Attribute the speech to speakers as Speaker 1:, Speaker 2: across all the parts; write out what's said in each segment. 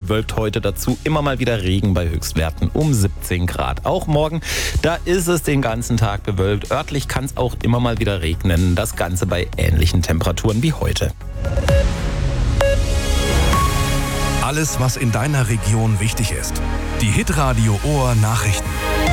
Speaker 1: bewölkt heute, dazu immer mal wieder Regen bei Höchstwerten um 17 Grad. Auch morgen, da ist es den ganzen Tag bewölkt. Örtlich kann es auch immer mal wieder regnen. Das Ganze bei ähnlichen Temperaturen wie heute.
Speaker 2: Alles, was in deiner Region wichtig ist. Die Hitradio Ohr Nachrichten.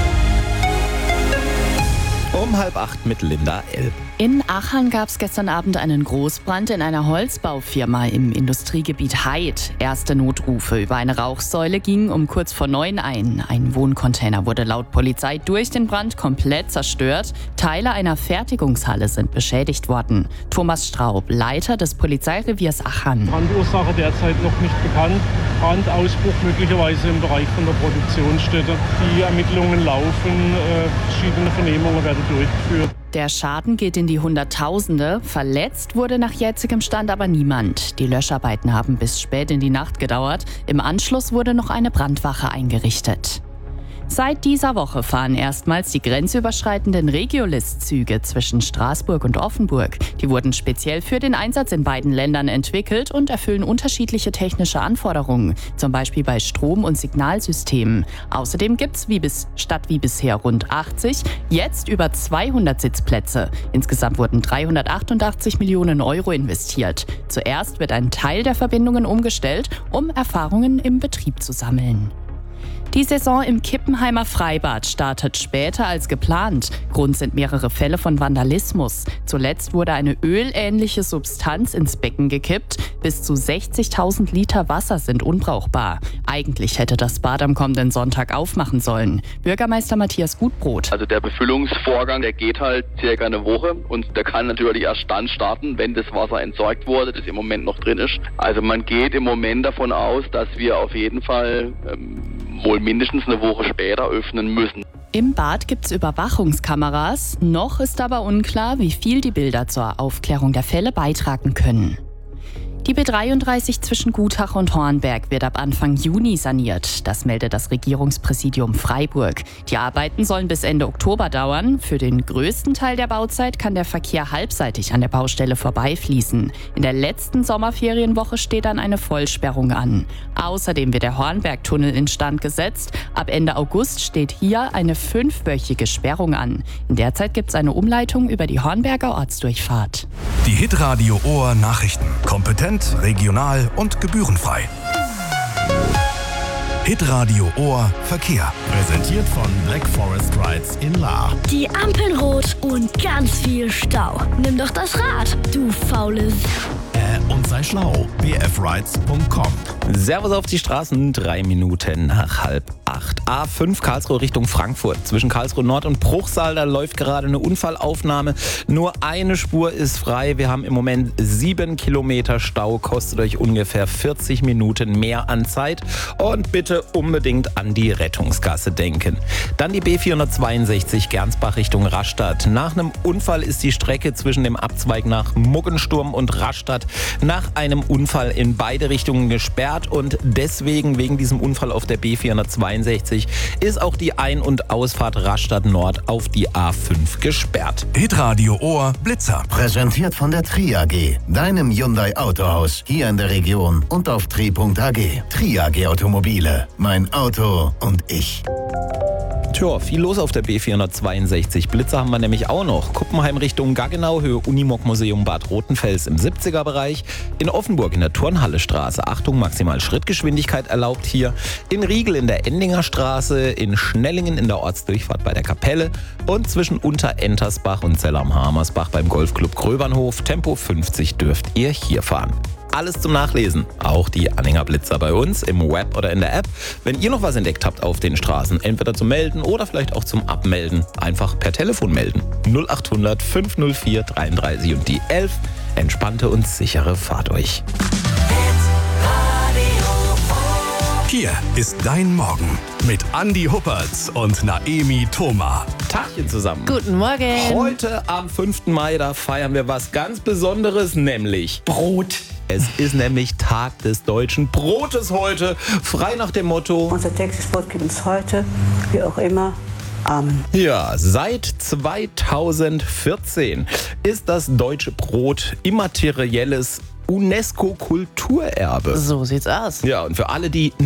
Speaker 1: Um 7:30 mit Linda L.
Speaker 3: In Achern gab es gestern Abend einen Großbrand in einer Holzbaufirma im Industriegebiet Heid. Erste Notrufe über eine Rauchsäule gingen um kurz vor 9 ein. Ein Wohncontainer wurde laut Polizei durch den Brand komplett zerstört. Teile einer Fertigungshalle sind beschädigt worden. Thomas Straub, Leiter des Polizeireviers Achern.
Speaker 4: Brandursache derzeit noch nicht bekannt. Brandausbruch möglicherweise im Bereich von der Produktionsstätte. Die Ermittlungen laufen, verschiedene Vernehmungen werden durchgeführt.
Speaker 3: Der Schaden geht in die Hunderttausende. Verletzt wurde nach jetzigem Stand aber niemand. Die Löscharbeiten haben bis spät in die Nacht gedauert. Im Anschluss wurde noch eine Brandwache eingerichtet. Seit dieser Woche fahren erstmals die grenzüberschreitenden Regiolis-Züge zwischen Straßburg und Offenburg. Die wurden speziell für den Einsatz in beiden Ländern entwickelt und erfüllen unterschiedliche technische Anforderungen, zum Beispiel bei Strom- und Signalsystemen. Außerdem gibt es statt wie bisher rund 80, jetzt über 200 Sitzplätze. Insgesamt wurden 388 Millionen Euro investiert. Zuerst wird ein Teil der Verbindungen umgestellt, um Erfahrungen im Betrieb zu sammeln. Die Saison im Kippenheimer Freibad startet später als geplant. Grund sind mehrere Fälle von Vandalismus. Zuletzt wurde eine ölähnliche Substanz ins Becken gekippt. Bis zu 60.000 Liter Wasser sind unbrauchbar. Eigentlich hätte das Bad am kommenden Sonntag aufmachen sollen. Bürgermeister Matthias Gutbrot.
Speaker 5: Also der Befüllungsvorgang, der geht halt circa eine Woche und der kann natürlich erst dann starten, wenn das Wasser entsorgt wurde, das im Moment noch drin ist. Also man geht im Moment davon aus, dass wir auf jeden Fall wohl mindestens eine Woche später öffnen müssen.
Speaker 3: Im Bad gibt's Überwachungskameras. Noch ist aber unklar, wie viel die Bilder zur Aufklärung der Fälle beitragen können. Die B33 zwischen Gutach und Hornberg wird ab Anfang Juni saniert. Das meldet das Regierungspräsidium Freiburg. Die Arbeiten sollen bis Ende Oktober dauern. Für den größten Teil der Bauzeit kann der Verkehr halbseitig an der Baustelle vorbeifließen. In der letzten Sommerferienwoche steht dann eine Vollsperrung an. Außerdem wird der Hornbergtunnel instand gesetzt. Ab Ende August steht hier eine 5-wöchige Sperrung an. In der Zeit gibt es eine Umleitung über die Hornberger Ortsdurchfahrt.
Speaker 2: Die Hitradio Ohr Nachrichten. Kompetent, regional und gebührenfrei. Hitradio Ohr Verkehr.
Speaker 6: Präsentiert von Black Forest Rides in Lahr.
Speaker 7: Die Ampeln rot und ganz viel Stau. Nimm doch das Rad, du faule
Speaker 6: Und sei schlau. bfrides.com.
Speaker 1: Servus auf die Straßen, 3 Minuten nach 7:30. A5 Karlsruhe Richtung Frankfurt. Zwischen Karlsruhe Nord und Bruchsal, da läuft gerade eine Unfallaufnahme. Nur eine Spur ist frei. Wir haben im Moment 7 Kilometer Stau. Kostet euch ungefähr 40 Minuten mehr an Zeit. Und bitte unbedingt an die Rettungsgasse denken. Dann die B462 Gernsbach Richtung Rastatt. Nach einem Unfall ist die Strecke zwischen dem Abzweig nach Muggensturm und Rastatt nach einem Unfall in beide Richtungen gesperrt. Und deswegen, wegen diesem Unfall auf der B462, ist auch die Ein- und Ausfahrt Rastatt Nord auf die A5 gesperrt.
Speaker 2: Hitradio Ohr Blitzer.
Speaker 8: Präsentiert von der Tri AG, deinem Hyundai Autohaus hier in der Region und auf tri.ag. Tri AG Automobile, mein Auto und ich.
Speaker 1: Tja, viel los auf der B462. Blitzer haben wir nämlich auch noch. Kuppenheim Richtung Gaggenau, Höhe Unimog-Museum Bad Rotenfels im 70er-Bereich. In Offenburg in der Turnhalle-Straße. Achtung, maximal Schrittgeschwindigkeit erlaubt hier. In Riegel in der Endinger Straße. In Schnellingen in der Ortsdurchfahrt bei der Kapelle. Und zwischen Unter-Entersbach und Zell am Hamersbach beim Golfclub Gröbernhof. Tempo 50 dürft ihr hier fahren. Alles zum Nachlesen, auch die Anhänger Blitzer bei uns im Web oder in der App. Wenn ihr noch was entdeckt habt auf den Straßen, entweder zum Melden oder vielleicht auch zum Abmelden, einfach per Telefon melden. 0800 504 33 und die 11. Entspannte und sichere Fahrt euch.
Speaker 2: Hier ist dein Morgen mit Andi Huppertz und Naemi Thoma.
Speaker 1: Tagchen zusammen.
Speaker 3: Guten Morgen.
Speaker 1: Heute am 5. Mai, da feiern wir was ganz Besonderes, nämlich
Speaker 9: Brot.
Speaker 1: Es ist nämlich Tag des deutschen Brotes heute. Frei nach dem Motto:
Speaker 9: Unser tägliches Brot gibt uns heute, wie auch immer. Amen.
Speaker 1: Ja, seit 2014 ist das deutsche Brot immaterielles UNESCO-Kulturerbe.
Speaker 3: So sieht's aus.
Speaker 1: Ja, und für alle, die